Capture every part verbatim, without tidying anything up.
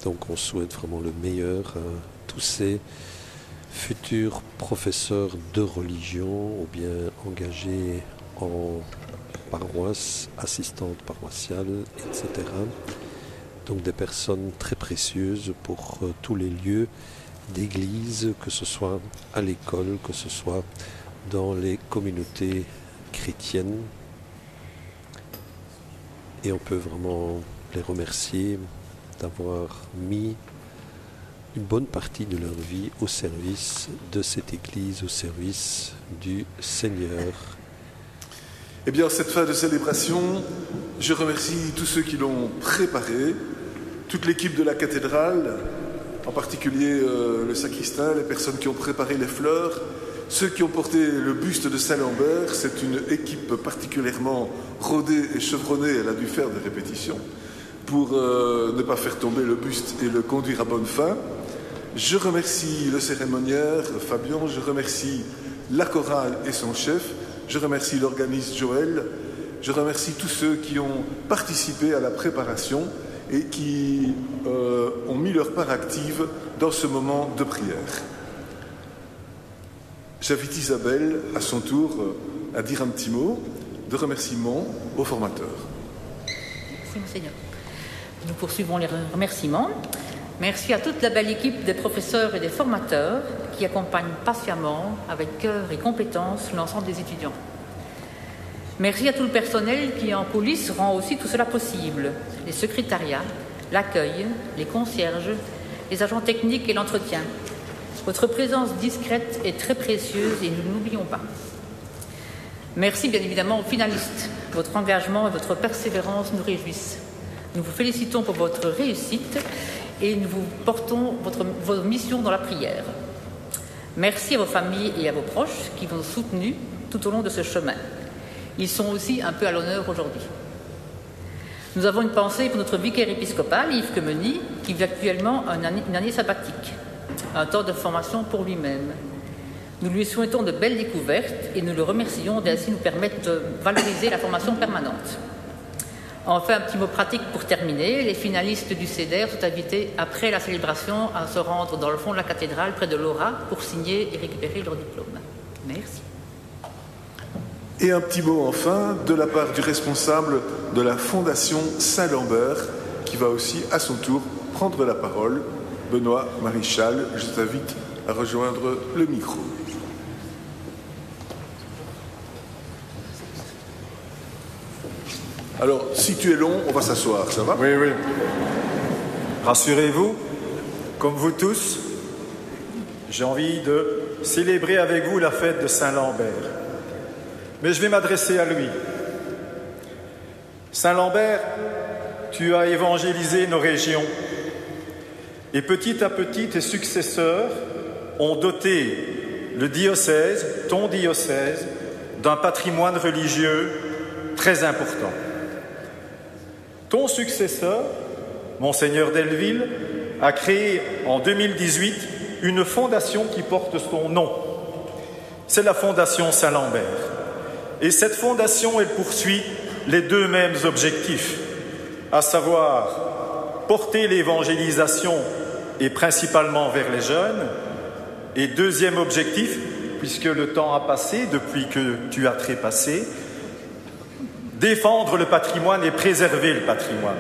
Donc on souhaite vraiment le meilleur à tous ces futurs professeurs de religion ou bien engagés en paroisse, assistantes paroissiales, et cetera. Donc des personnes très précieuses pour euh, tous les lieux d'église, que ce soit à l'école, que ce soit dans les communautés chrétiennes. Et on peut vraiment les remercier d'avoir mis une bonne partie de leur vie au service de cette Église, au service du Seigneur. Eh bien, cette fin de célébration, je remercie tous ceux qui l'ont préparée, toute l'équipe de la cathédrale, en particulier euh, le sacristain, les personnes qui ont préparé les fleurs, ceux qui ont porté le buste de Saint-Lambert. C'est une équipe particulièrement rodée et chevronnée, elle a dû faire des répétitions pour euh, ne pas faire tomber le buste et le conduire à bonne fin. Je remercie le cérémoniaire, Fabien, je remercie la chorale et son chef, je remercie l'organiste Joël, je remercie tous ceux qui ont participé à la préparation et qui euh, ont mis leur part active dans ce moment de prière. J'invite Isabelle, à son tour, à dire un petit mot de remerciement aux formateurs. Merci, Monseigneur. Nous poursuivons les remerciements. Merci à toute la belle équipe des professeurs et des formateurs qui accompagnent patiemment, avec cœur et compétence, l'ensemble des étudiants. Merci à tout le personnel qui, en coulisses, rend aussi tout cela possible. Les secrétariats, l'accueil, les concierges, les agents techniques et l'entretien. Votre présence discrète est très précieuse et nous ne l'oublions pas. Merci bien évidemment aux finalistes. Votre engagement et votre persévérance nous réjouissent. Nous vous félicitons pour votre réussite et nous vous portons votre, vos missions dans la prière. Merci à vos familles et à vos proches qui vous ont soutenus tout au long de ce chemin. Ils sont aussi un peu à l'honneur aujourd'hui. Nous avons une pensée pour notre vicaire épiscopal, Yves Quemeny, qui vit actuellement une année, une année sabbatique, un temps de formation pour lui-même. Nous lui souhaitons de belles découvertes et nous le remercions d'ainsi nous permettre de valoriser la formation permanente. Enfin, un petit mot pratique pour terminer. Les finalistes du C E D E R sont invités, après la célébration, à se rendre dans le fond de la cathédrale, près de l'Aura, pour signer et récupérer leur diplôme. Merci. Et un petit mot enfin de la part du responsable de la Fondation Saint-Lambert, qui va aussi à son tour prendre la parole. Benoît Maréchal, je t'invite à rejoindre le micro. Alors, si tu es long, on va s'asseoir, ça va ? Oui, oui. Rassurez-vous, comme vous tous, j'ai envie de célébrer avec vous la fête de Saint-Lambert. Mais je vais m'adresser à lui. Saint-Lambert, tu as évangélisé nos régions. Et petit à petit, tes successeurs ont doté le diocèse, ton diocèse, d'un patrimoine religieux très important. Ton successeur, Monseigneur Delville, a créé en deux mille dix-huit une fondation qui porte son nom. C'est la Fondation Saint-Lambert. Et cette fondation, elle poursuit les deux mêmes objectifs, à savoir porter l'évangélisation et principalement vers les jeunes. Et deuxième objectif, puisque le temps a passé depuis que tu as trépassé, défendre le patrimoine et préserver le patrimoine.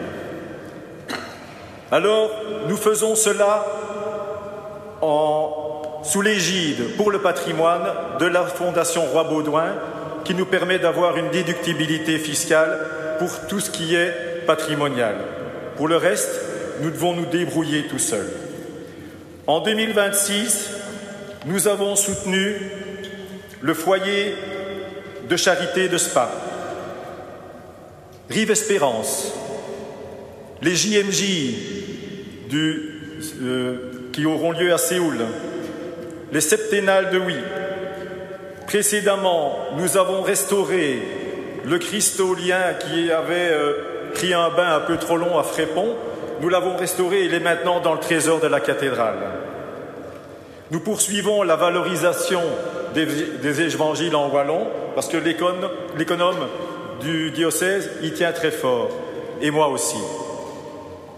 Alors, nous faisons cela en, sous l'égide pour le patrimoine de la Fondation Roi Baudouin, qui nous permet d'avoir une déductibilité fiscale pour tout ce qui est patrimonial. Pour le reste, nous devons nous débrouiller tout seuls. En deux mille vingt-six, nous avons soutenu le foyer de charité de Spa, Rive Espérance, les J M J du, euh, qui auront lieu à Séoul, les septennales de Huy. Précédemment, nous avons restauré le Christolien qui avait euh, pris un bain un peu trop long à Frépont. Nous l'avons restauré, il est maintenant dans le trésor de la cathédrale. Nous poursuivons la valorisation des, des évangiles en wallon, parce que l'économe du diocèse y tient très fort, et moi aussi.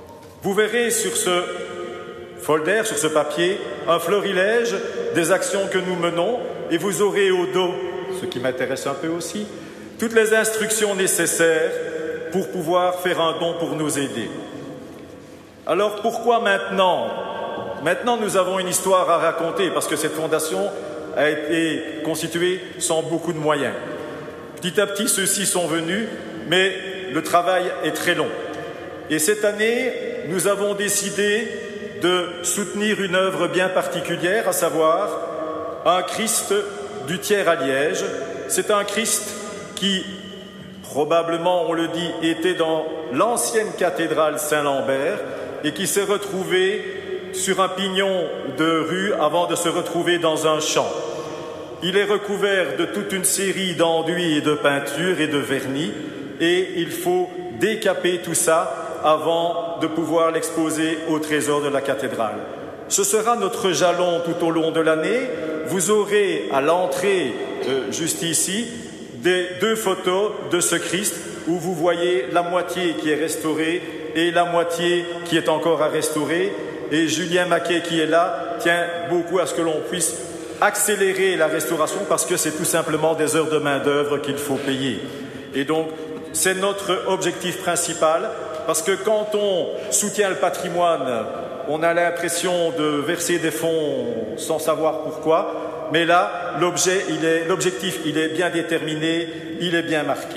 Vous verrez sur ce folder, sur ce papier, un florilège des actions que nous menons et vous aurez au dos, ce qui m'intéresse un peu aussi, toutes les instructions nécessaires pour pouvoir faire un don pour nous aider. Alors pourquoi maintenant ? Maintenant nous avons une histoire à raconter parce que cette fondation a été constituée sans beaucoup de moyens. Petit à petit ceux-ci sont venus, mais le travail est très long. Et cette année, nous avons décidé de soutenir une œuvre bien particulière, à savoir un Christ du Thiers à Liège. C'est un Christ qui, probablement, on le dit, était dans l'ancienne cathédrale Saint-Lambert et qui s'est retrouvé sur un pignon de rue avant de se retrouver dans un champ. Il est recouvert de toute une série d'enduits et de peintures et de vernis et il faut décaper tout ça avant de pouvoir l'exposer au trésor de la cathédrale. Ce sera notre jalon tout au long de l'année. Vous aurez à l'entrée, euh, juste ici, des deux photos de ce Christ où vous voyez la moitié qui est restaurée et la moitié qui est encore à restaurer. Et Julien Maquet, qui est là, tient beaucoup à ce que l'on puisse accélérer la restauration parce que c'est tout simplement des heures de main-d'œuvre qu'il faut payer. Et donc, c'est notre objectif principal parce que quand on soutient le patrimoine, on a l'impression de verser des fonds sans savoir pourquoi. Mais là, l'objet, il est, l'objectif, il est bien déterminé, il est bien marqué.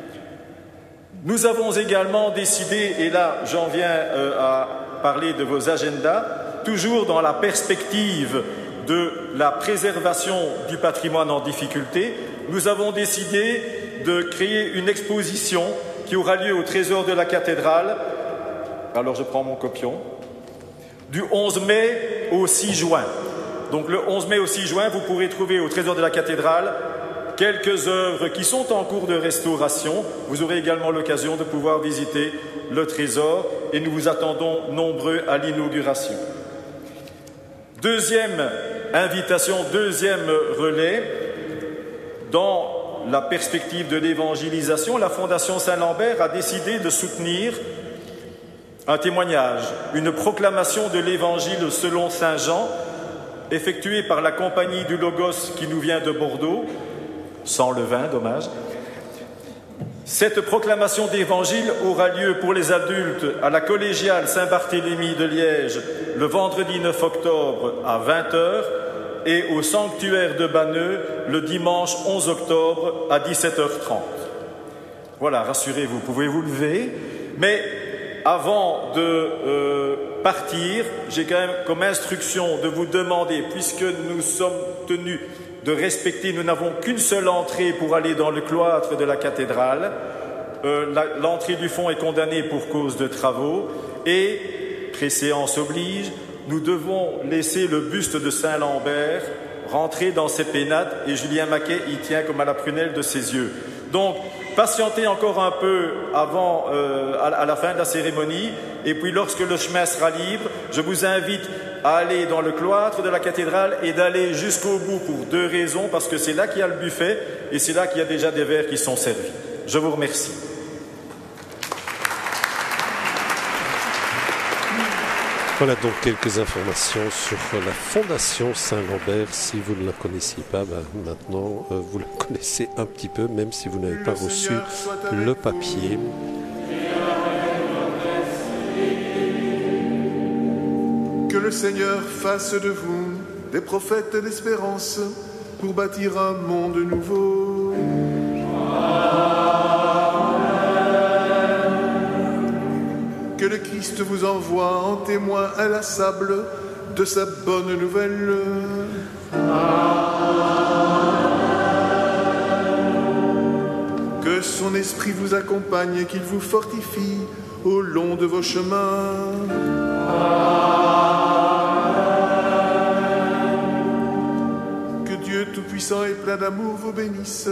Nous avons également décidé, et là j'en viens euh, à parler de vos agendas, toujours dans la perspective de la préservation du patrimoine en difficulté, nous avons décidé de créer une exposition qui aura lieu au Trésor de la cathédrale, alors je prends mon copion, du onze mai au six juin. Donc le onze mai au six juin, vous pourrez trouver au Trésor de la cathédrale quelques œuvres qui sont en cours de restauration. Vous aurez également l'occasion de pouvoir visiter le trésor et nous vous attendons nombreux à l'inauguration. Deuxième invitation, deuxième relais, dans la perspective de l'évangélisation, la Fondation Saint-Lambert a décidé de soutenir un témoignage, une proclamation de l'évangile selon Saint Jean, effectuée par la compagnie du Logos qui nous vient de Bordeaux, sans le vin, dommage. Cette proclamation d'évangile aura lieu pour les adultes à la collégiale Saint-Barthélemy de Liège le vendredi neuf octobre à vingt heures et au sanctuaire de Banneux le dimanche onze octobre à dix-sept heures trente. Voilà, rassurez-vous, pouvez vous lever. Mais avant de euh, partir, j'ai quand même comme instruction de vous demander, puisque nous sommes tenus de respecter, nous n'avons qu'une seule entrée pour aller dans le cloître de la cathédrale. Euh, la, l'entrée du fond est condamnée pour cause de travaux et, préséance oblige, nous devons laisser le buste de Saint-Lambert rentrer dans ses pénates et Julien Maquet y tient comme à la prunelle de ses yeux. Donc, patientez encore un peu avant, euh, à, à la fin de la cérémonie et puis lorsque le chemin sera libre, je vous invite à aller dans le cloître de la cathédrale et d'aller jusqu'au bout pour deux raisons, parce que c'est là qu'il y a le buffet et c'est là qu'il y a déjà des verres qui sont servis. Je vous remercie. Voilà donc quelques informations sur la Fondation Saint-Lambert. Si vous ne la connaissiez pas, ben maintenant euh, vous la connaissez un petit peu, même si vous n'avez pas reçu le papier. Que le Seigneur fasse de vous des prophètes d'espérance pour bâtir un monde nouveau. Que le Christ vous envoie en témoin inlassable de sa bonne nouvelle. Que son esprit vous accompagne et qu'il vous fortifie au long de vos chemins. Que Dieu Tout-Puissant et plein d'amour vous bénisse,